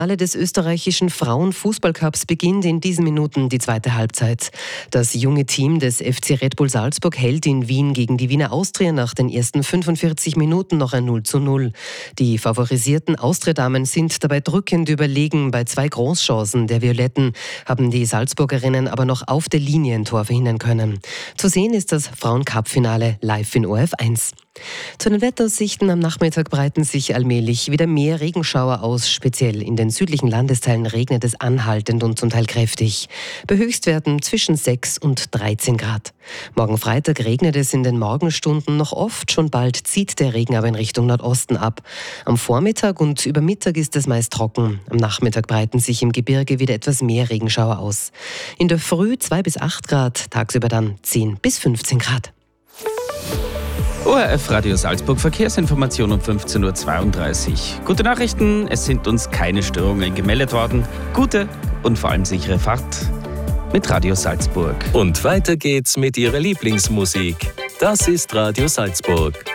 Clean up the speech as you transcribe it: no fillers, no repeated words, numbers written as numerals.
Finale des österreichischen Frauenfußballcups beginnt in diesen Minuten die zweite Halbzeit. Das junge Team des FC Red Bull Salzburg hält in Wien gegen die Wiener Austria nach den ersten 45 Minuten noch ein 0:0. Die favorisierten Austria-Damen sind dabei drückend überlegen. Bei 2 Großchancen der Violetten haben die Salzburgerinnen aber noch auf der Linie ein Tor verhindern können. Zu sehen ist das Frauen-Cup-Finale live in ORF1. Zu den Wetteraussichten am Nachmittag breiten sich allmählich wieder mehr Regenschauer aus. Speziell in den südlichen Landesteilen regnet es anhaltend und zum Teil kräftig. Bei Höchstwerten zwischen 6 und 13 Grad. Morgen Freitag regnet es in den Morgenstunden noch oft. Schon bald zieht der Regen aber in Richtung Nordosten ab. Am Vormittag und über Mittag ist es meist trocken. Am Nachmittag breiten sich im Gebirge wieder etwas mehr Regenschauer aus. In der Früh 2 bis 8 Grad, tagsüber dann 10 bis 15 Grad. ORF Radio Salzburg, Verkehrsinformation um 15:32 Uhr. Gute Nachrichten, es sind uns keine Störungen gemeldet worden. Gute und vor allem sichere Fahrt mit Radio Salzburg. Und weiter geht's mit Ihrer Lieblingsmusik. Das ist Radio Salzburg.